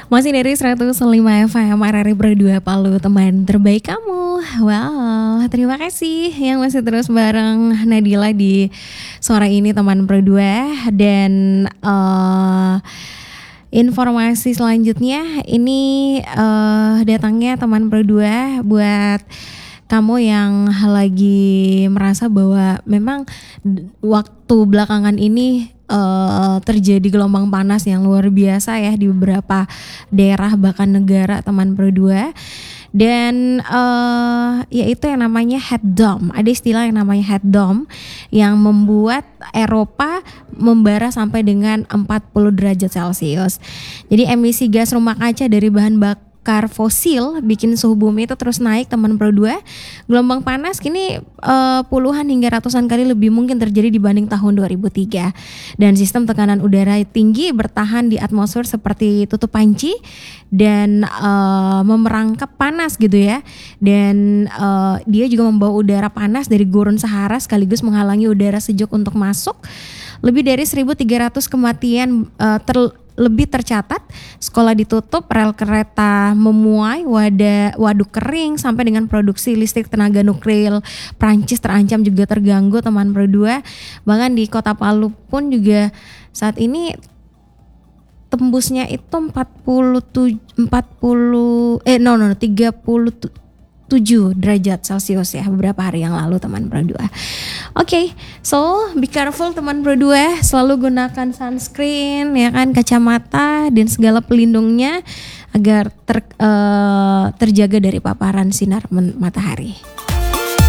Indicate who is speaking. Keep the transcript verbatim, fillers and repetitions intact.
Speaker 1: Masih dari seratus lima F M R R I Pro dua Palu, teman terbaik kamu. Wow, terima kasih yang masih terus bareng Nadila di sore ini teman Pro dua. Dan uh, informasi selanjutnya ini uh, datangnya teman Pro dua buat kamu yang lagi merasa bahwa memang waktu belakangan ini uh, terjadi gelombang panas yang luar biasa ya di beberapa daerah bahkan negara teman Pro dua. Dan uh, yaitu yang namanya heat dome. Ada istilah yang namanya heat dome yang membuat Eropa membara sampai dengan empat puluh derajat Celcius. Jadi emisi gas rumah kaca dari bahan bakar fosil bikin suhu bumi itu terus naik teman Pro dua. Gelombang panas kini uh, puluhan hingga ratusan kali lebih mungkin terjadi dibanding tahun dua ribu tiga. Dan sistem tekanan udara tinggi bertahan di atmosfer seperti tutup panci dan uh, memerangkap panas gitu ya. Dan uh, dia juga membawa udara panas dari gurun Sahara sekaligus menghalangi udara sejuk untuk masuk. Lebih dari seribu tiga ratus kematian uh, ter lebih tercatat, sekolah ditutup, rel kereta memuai, wadah, waduk kering, sampai dengan produksi listrik tenaga nuklir Prancis terancam juga terganggu teman Pro dua. Bahkan di Kota Palu pun juga saat ini tembusnya itu empat puluh tujuh, empat puluh eh no no tiga puluh tujuh derajat Celcius ya beberapa hari yang lalu teman Pro dua. Oke, okay, so be careful teman Pro dua, selalu gunakan sunscreen ya kan, kacamata dan segala pelindungnya agar ter, uh, terjaga dari paparan sinar matahari.